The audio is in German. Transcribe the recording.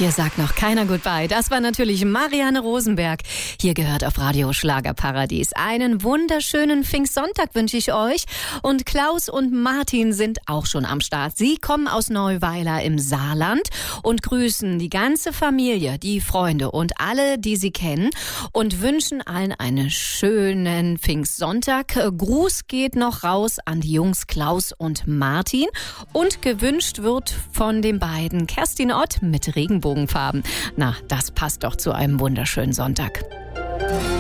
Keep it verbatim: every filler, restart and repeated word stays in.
Hier sagt noch keiner Goodbye. Das war natürlich Marianne Rosenberg. Hier gehört auf Radio Schlagerparadies. Einen wunderschönen Pfingstsonntag wünsche ich euch. Und Klaus und Martin sind auch schon am Start. Sie kommen aus Neuweiler im Saarland und grüßen die ganze Familie, die Freunde und alle, die sie kennen und wünschen allen einen schönen Pfingstsonntag. Gruß geht noch raus an die Jungs Klaus und Martin und gewünscht wird von den beiden Kerstin Ott mit Regenbogenfarben. Na, das passt doch zu einem wunderschönen Sonntag.